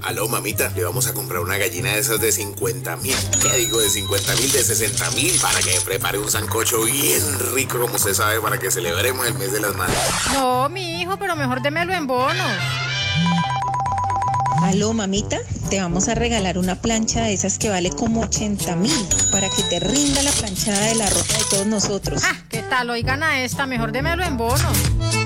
Aló, mamita, le vamos a comprar una gallina de esas de 50.000. ¿Qué digo de 50.000? De 60.000 para que me prepare un sancocho bien rico, como usted sabe, para que celebremos el mes de las madres. No, mi hijo, pero mejor démelo en bonos. Aló, mamita, te vamos a regalar una plancha de esas que vale como 80.000 para que te rinda la planchada de la ropa de todos nosotros. ¿Qué tal? Oigan a esta, mejor démelo en bonos.